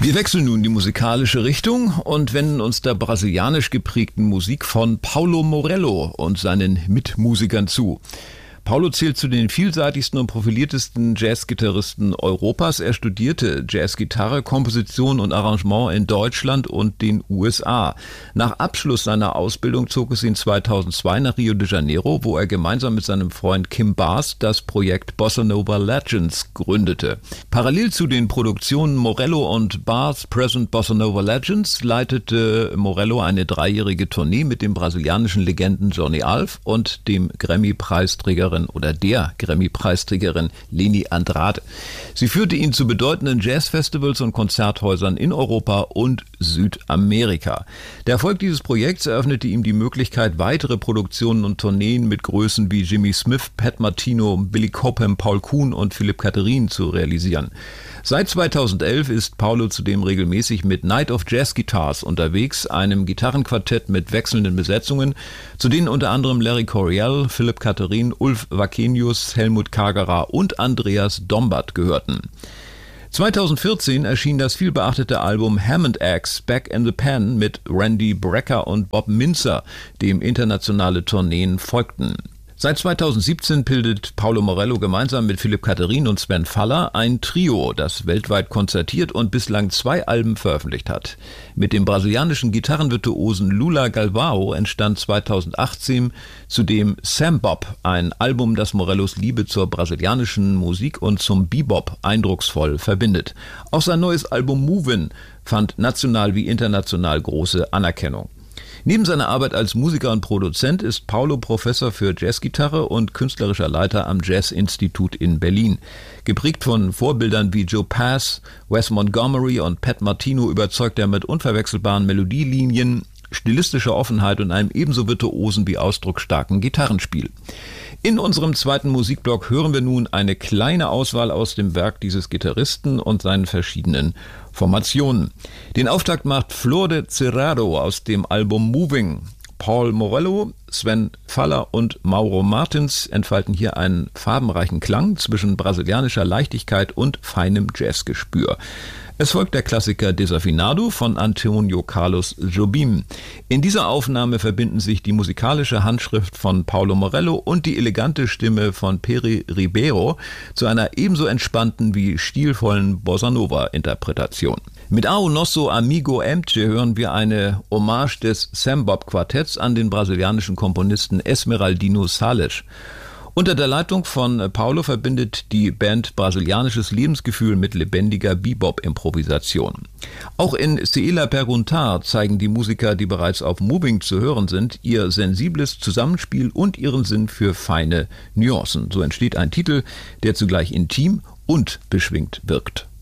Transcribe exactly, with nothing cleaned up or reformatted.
Wir wechseln nun die musikalische Richtung und wenden uns der brasilianisch geprägten Musik von Paulo Morello und seinen Mitmusikern zu. Paulo zählt zu den vielseitigsten und profiliertesten Jazzgitarristen Europas. Er studierte Jazzgitarre, Komposition und Arrangement in Deutschland und den U S A. Nach Abschluss seiner Ausbildung zog es ihn zweitausendzwei nach Rio de Janeiro, wo er gemeinsam mit seinem Freund Kim Bass das Projekt Bossa Nova Legends gründete. Parallel zu den Produktionen Morello und Bass Present Bossa Nova Legends leitete Morello eine dreijährige Tournee mit dem brasilianischen Legenden Johnny Alf und dem Grammy-Preisträgerin oder der Grammy-Preisträgerin Leni Andrade. Sie führte ihn zu bedeutenden Jazzfestivals und Konzerthäusern in Europa und Südamerika. Der Erfolg dieses Projekts eröffnete ihm die Möglichkeit, weitere Produktionen und Tourneen mit Größen wie Jimmy Smith, Pat Martino, Billy Cobham, Paul Kuhn und Philipp Catherine zu realisieren. Seit zweitausendelf ist Paulo zudem regelmäßig mit Night of Jazz Guitars unterwegs, einem Gitarrenquartett mit wechselnden Besetzungen, zu denen unter anderem Larry Coryell, Philipp Catherine, Ulf Wakenius, Helmut Kagera und Andreas Dombert gehörten. zweitausendvierzehn erschien das vielbeachtete Album Hammond Axe Back in the Pen mit Randy Brecker und Bob Minzer, dem internationale Tourneen folgten. Seit zweitausendsiebzehn bildet Paulo Morello gemeinsam mit Philipp Catherine und Sven Faller ein Trio, das weltweit konzertiert und bislang zwei Alben veröffentlicht hat. Mit dem brasilianischen Gitarrenvirtuosen Lula Galvao entstand zweitausendachtzehn zudem Sambop, ein Album, das Morellos Liebe zur brasilianischen Musik und zum Bebop eindrucksvoll verbindet. Auch sein neues Album Movin' fand national wie international große Anerkennung. Neben seiner Arbeit als Musiker und Produzent ist Paulo Professor für Jazzgitarre und künstlerischer Leiter am Jazz-Institut in Berlin. Geprägt von Vorbildern wie Joe Pass, Wes Montgomery und Pat Martino überzeugt er mit unverwechselbaren Melodielinien, stilistischer Offenheit und einem ebenso virtuosen wie ausdrucksstarken Gitarrenspiel. In unserem zweiten Musikblock hören wir nun eine kleine Auswahl aus dem Werk dieses Gitarristen und seinen verschiedenen Formationen. Den Auftakt macht Flor de Cerrado aus dem Album Moving. Paul Morello, Sven Faller und Mauro Martins entfalten hier einen farbenreichen Klang zwischen brasilianischer Leichtigkeit und feinem Jazzgespür. Es folgt der Klassiker Desafinado von Antonio Carlos Jobim. In dieser Aufnahme verbinden sich die musikalische Handschrift von Paulo Morello und die elegante Stimme von Peri Ribeiro zu einer ebenso entspannten wie stilvollen Bossa Nova-Interpretation. Mit Ao Nosso Amigo Emche hören wir eine Hommage des Sambop-Quartetts an den brasilianischen Komponisten Esmeraldino Salles. Unter der Leitung von Paulo verbindet die Band brasilianisches Lebensgefühl mit lebendiger Bebop-Improvisation. Auch in Seila Perguntar zeigen die Musiker, die bereits auf Moving zu hören sind, ihr sensibles Zusammenspiel und ihren Sinn für feine Nuancen. So entsteht ein Titel, der zugleich intim und beschwingt wirkt.